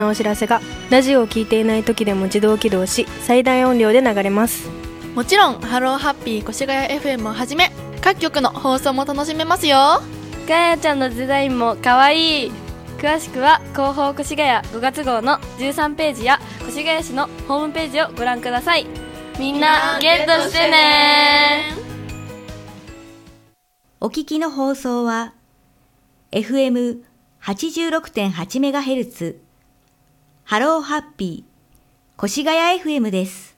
お知らせがラジオを聞いていない時でも自動起動し、最大音量で流れます。 もちろんハローハッピー越谷 FM をはじめ各局の放送も楽しめますよ。 ガヤちゃんのデザインもかわいい。詳しくは広報越谷5月号の13ページや越谷市のホームページをご覧ください。みんなゲットしてね。 お聞きの放送は FM86.8MHz ハローハッピー越谷 FM です。